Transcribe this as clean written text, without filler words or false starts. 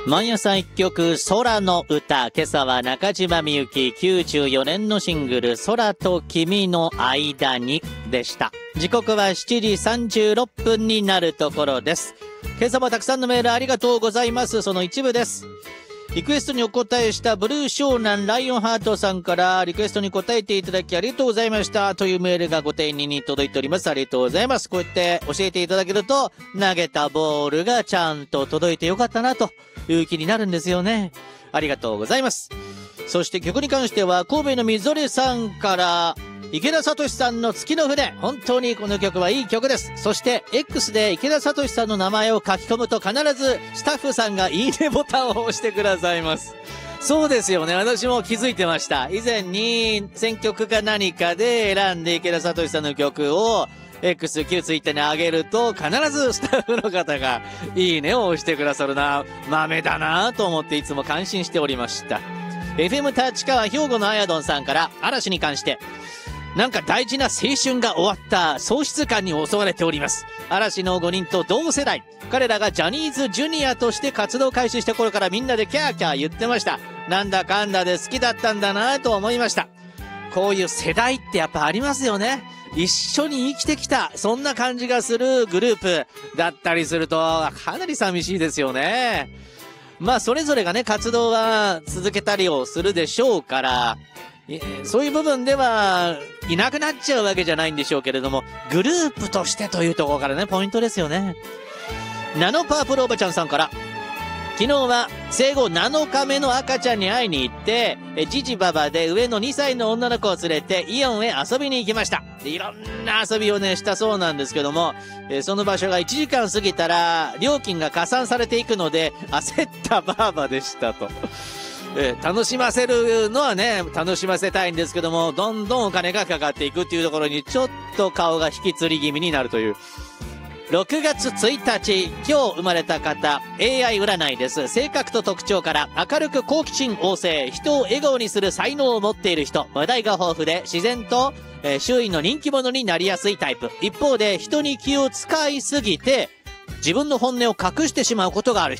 毎朝一曲空の歌。今朝は中島みゆき94年のシングル空と君の間にでした。時刻は7時36分になるところです。今朝もたくさんのメールありがとうございます。その一部です。リクエストにお答えしたブルー湘南ライオンハートさんからリクエストに答えていただきありがとうございましたというメールがご丁寧に届いております。ありがとうございます。こうやって教えていただけると投げたボールがちゃんと届いてよかったなという気になるんですよね。ありがとうございます。そして曲に関しては神戸のみぞれさんから池田聡さんの月の船。本当にこの曲はいい曲です。そして X で池田聡さんの名前を書き込むと必ずスタッフさんがいいねボタンを押してくださいます。そうですよね。私も気づいてました。以前に選曲か何かで選んで池田聡さんの曲をX、旧ツイッターに上げると必ずスタッフの方がいいねを押してくださるな。豆だなと思っていつも感心しておりました。FM 立川兵庫のあやどんさんから嵐に関してなんか大事な青春が終わった喪失感に襲われております。嵐の5人と同世代。彼らがジャニーズジュニアとして活動開始した頃からみんなでキャーキャー言ってました。なんだかんだで好きだったんだなと思いました。こういう世代ってやっぱありますよね。一緒に生きてきた、そんな感じがするグループだったりするとかなり寂しいですよね。まあそれぞれがね活動は続けたりをするでしょうからそういう部分ではいなくなっちゃうわけじゃないんでしょうけれども、グループとしてというところからねポイントですよね。ナノパープルおばちゃんさんから、昨日は生後7日目の赤ちゃんに会いに行ってジジババで上の2歳の女の子を連れてイオンへ遊びに行きました。でいろんな遊びをねしたそうなんですけども、その場所が1時間過ぎたら料金が加算されていくので焦ったばあばでしたと。楽しませるのはね楽しませたいんですけども、どんどんお金がかかっていくっていうところにちょっと顔が引きつり気味になるという。6月1日今日生まれた方 AI 占いです。性格と特徴から明るく好奇心旺盛、人を笑顔にする才能を持っている人、話題が豊富で自然と、周囲の人気者になりやすいタイプ。一方で人に気を使いすぎて自分の本音を隠してしまうことがある人。